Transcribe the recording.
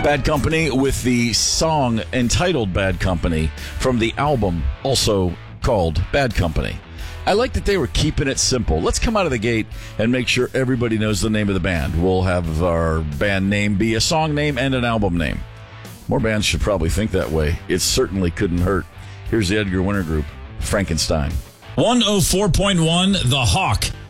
Bad Company with the song entitled Bad Company from the album also called Bad Company. I like that they were keeping it simple. Let's come out of the gate and make sure everybody knows the name of the band. We'll have our band name be a song name and an album name. More bands should probably think that way. It certainly couldn't hurt. Here's the Edgar Winter Group, Frankenstein. 104.1 The Hawk.